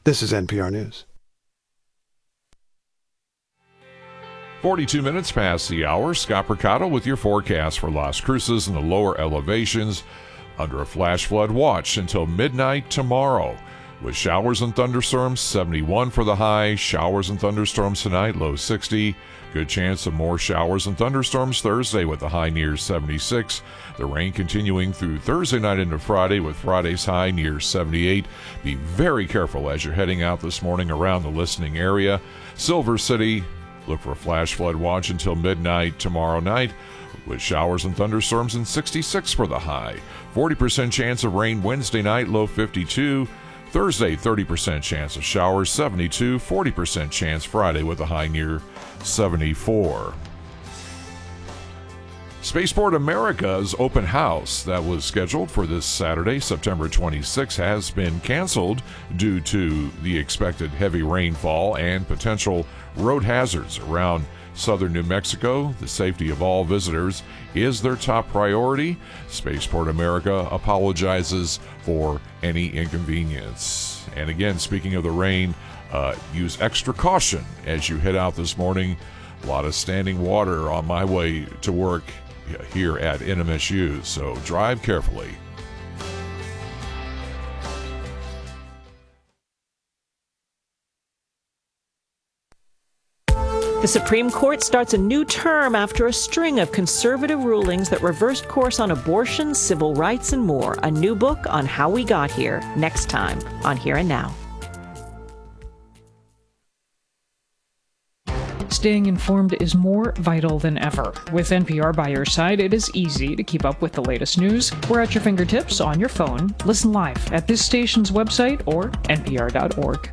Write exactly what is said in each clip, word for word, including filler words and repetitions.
This is N P R News. forty-two minutes past the hour. Scott Percato with your forecast for Las Cruces and the lower elevations under a flash flood watch until midnight tomorrow. With showers and thunderstorms, seventy-one for the high. Showers and thunderstorms tonight, low sixty. Good chance of more showers and thunderstorms Thursday with the high near seventy-six. The rain continuing through Thursday night into Friday with Friday's high near seventy-eight. Be very careful as you're heading out this morning around the listening area. Silver City, look for a flash flood watch until midnight tomorrow night with showers and thunderstorms and sixty-six for the high. forty percent chance of rain Wednesday night, low fifty-two. Thursday, thirty percent chance of showers, seventy-two. forty percent chance Friday with a high near seventy-four. Spaceport America's open house that was scheduled for this Saturday, September twenty-sixth, has been canceled due to the expected heavy rainfall and potential road hazards around southern New Mexico. The safety of all visitors is their top priority. Spaceport America apologizes for any inconvenience. And again, speaking of the rain, uh, use extra caution as you head out this morning. A lot of standing water on my way to work here at N M S U, so drive carefully. The Supreme Court starts a new term after a string of conservative rulings that reversed course on abortion, civil rights, and more. A new book on how we got here, next time on Here and Now. Staying informed is more vital than ever. With N P R by your side, it is easy to keep up with the latest news. We're at your fingertips on your phone. Listen live at this station's website or N P R dot org.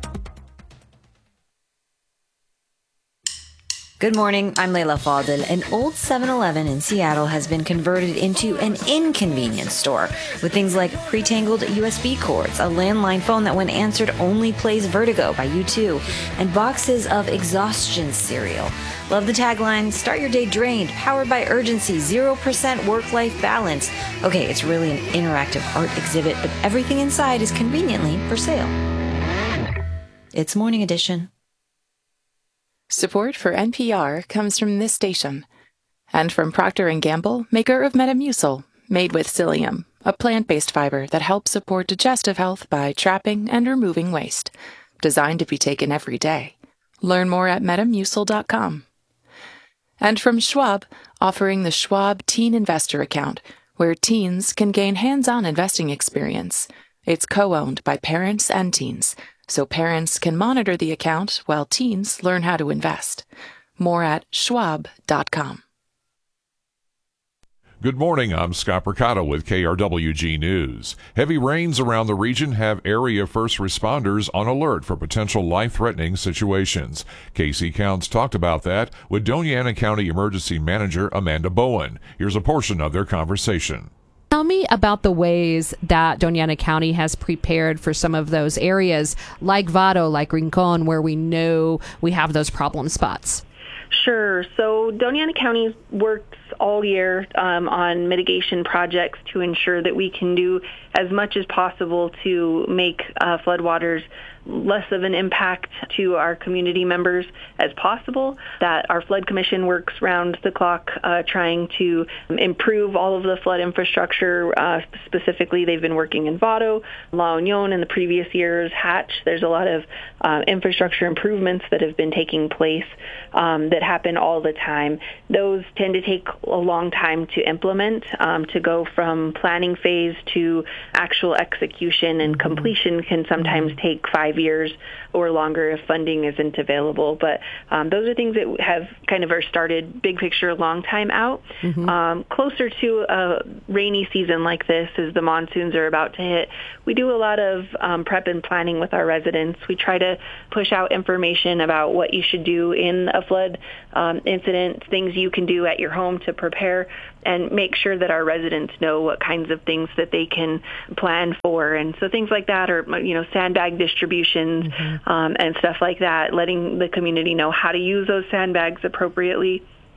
Good morning, I'm Leila Fadel. An old seven eleven in Seattle has been converted into an inconvenience store with things like pre-tangled U S B cords, a landline phone that when answered only plays Vertigo by U two, and boxes of exhaustion cereal. Love the tagline, start your day drained, powered by urgency, zero percent work-life balance. Okay, it's really an interactive art exhibit, but everything inside is conveniently for sale. It's Morning Edition. Support for N P R comes from this station and from Procter and Gamble, maker of Metamucil, made with psyllium, a plant-based fiber that helps support digestive health by trapping and removing waste. Designed to be taken every day. Learn more at metamucil dot com. And from Schwab, offering the Schwab Teen Investor Account, where teens can gain hands-on investing experience. It's co-owned by parents and teens, so parents can monitor the account while teens learn how to invest. More at schwab dot com. Good morning, I'm Scott Percato with K R W G News. Heavy rains around the region have area first responders on alert for potential life-threatening situations. Casey Counts talked about that with Doña Ana County Emergency Manager Amanda Bowen. Here's a portion of their conversation. Tell me about the ways that Doña Ana County has prepared for some of those areas like Vado, like Rincon, where we know we have those problem spots. Sure. So Doña Ana County works all year um, on mitigation projects to ensure that we can do as much as possible to make uh, floodwaters less of an impact to our community members as possible, that our flood commission works round the clock uh, trying to improve all of the flood infrastructure. Uh, specifically, they've been working in Vado, La Union in the previous years, Hatch. There's a lot of uh, infrastructure improvements that have been taking place um, that happen all the time. Those tend to take a long time to implement, um, to go from planning phase to actual execution, and completion can sometimes take five years or longer if funding isn't available. But um, those are things that have kind of are started big picture a long time out. Mm-hmm. Um, closer to a rainy season like this, as the monsoons are about to hit, we do a lot of um, prep and planning with our residents. We try to push out information about what you should do in a flood um, incident, things you can do at your home to prepare, and make sure that our residents know what kinds of things that they can plan for. And so things like that are, you know, sandbag distributions, mm-hmm. um, and stuff like that, letting the community know how to use those sandbags appropriately.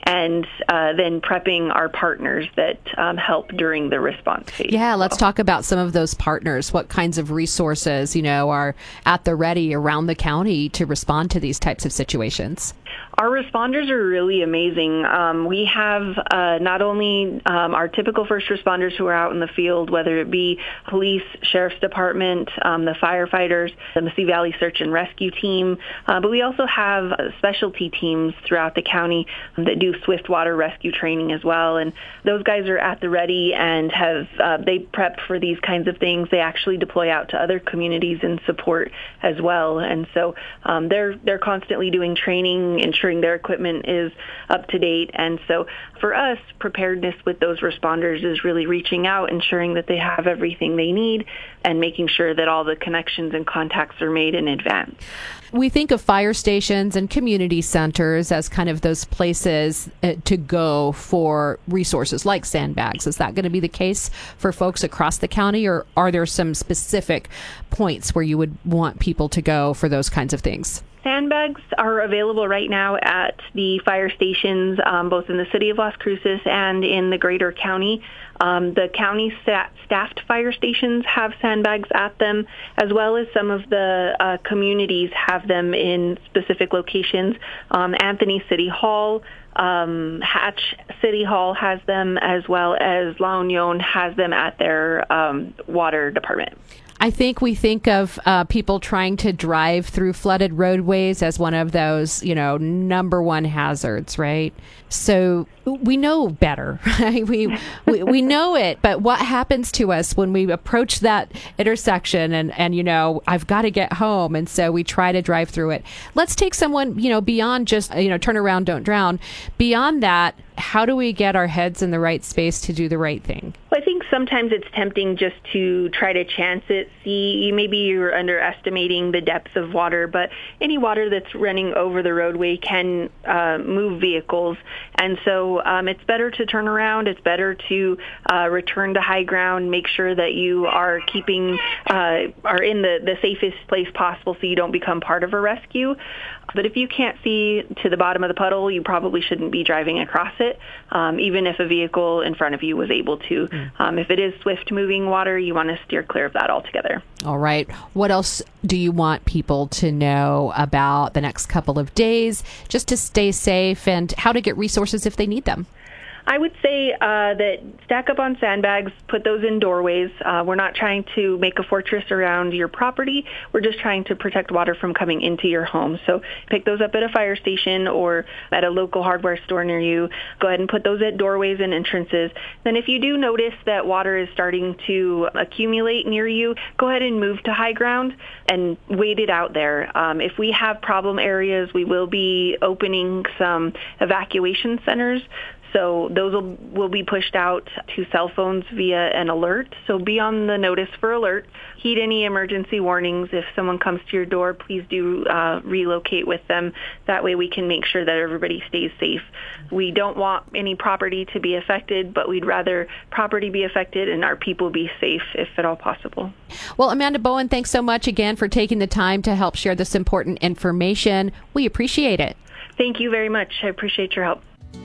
and uh, then prepping our partners that um, help during the response phase. Yeah, let's talk about some of those partners. What kinds of resources, you know, are at the ready around the county to respond to these types of situations? Our responders are really amazing. Um, we have uh, not only um, our typical first responders who are out in the field, whether it be police, sheriff's department, um, the firefighters, the Mesilla Valley Search and Rescue Team, uh, but we also have uh, specialty teams throughout the county that do swift water rescue training as well. And those guys are at the ready and have uh, they prep for these kinds of things. They actually deploy out to other communities and support as well. And so um, they're they're constantly doing training, ensuring their equipment is up to date. And so for us, preparedness with those responders is really reaching out, ensuring that they have everything they need, and making sure that all the connections and contacts are made in advance. We think of fire stations and community centers as kind of those places uh, to go for resources like sandbags. Is that going to be the case for folks across the county, or are there some specific points where you would want people to go for those kinds of things? Sandbags are available right now at the fire stations, um, both in the city of Las Cruces and in the greater county. Um, the county sta- staffed fire stations have sandbags at them, as well as some of the uh, communities have them in specific locations. Um, Anthony City Hall, um, Hatch City Hall has them, as well as La Union has them at their um, water department. I think we think of uh, people trying to drive through flooded roadways as one of those, you know, number one hazards, right? So we know better, right? We, we we know it, but what happens to us when we approach that intersection and, and, you know, I've got to get home, and so we try to drive through it. Let's take someone, you know, beyond just, you know, turn around, don't drown. Beyond that, how do we get our heads in the right space to do the right thing? Well, I think sometimes it's tempting just to try to chance it. See, maybe you're underestimating the depth of water, but any water that's running over the roadway can uh, move vehicles. And so um, it's better to turn around. It's better to uh, return to high ground, make sure that you are keeping, uh, are in the, the safest place possible so you don't become part of a rescue. But if you can't see to the bottom of the puddle, you probably shouldn't be driving across it, um, even if a vehicle in front of you was able to. Mm. Um, if it is swift-moving water, you want to steer clear of that altogether. All right. What else do you want people to know about the next couple of days, just to stay safe, and how to get resources if they need them? I would say uh, that stack up on sandbags, put those in doorways. Uh, we're not trying to make a fortress around your property. We're just trying to protect water from coming into your home. So pick those up at a fire station or at a local hardware store near you. Go ahead and put those at doorways and entrances. Then if you do notice that water is starting to accumulate near you, go ahead and move to high ground and wait it out there. Um, if we have problem areas, we will be opening some evacuation centers. So those will, will be pushed out to cell phones via an alert. So be on the notice for alert. Heed any emergency warnings. If someone comes to your door, please do uh, relocate with them. That way we can make sure that everybody stays safe. We don't want any property to be affected, but we'd rather property be affected and our people be safe if at all possible. Well, Amanda Bowen, thanks so much again for taking the time to help share this important information. We appreciate it. Thank you very much. I appreciate your help.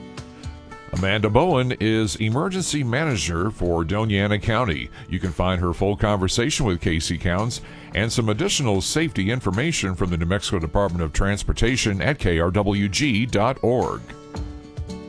Amanda Bowen is Emergency Manager for Doña Ana County. You can find her full conversation with Casey Counts and some additional safety information from the New Mexico Department of Transportation at K R W G dot org.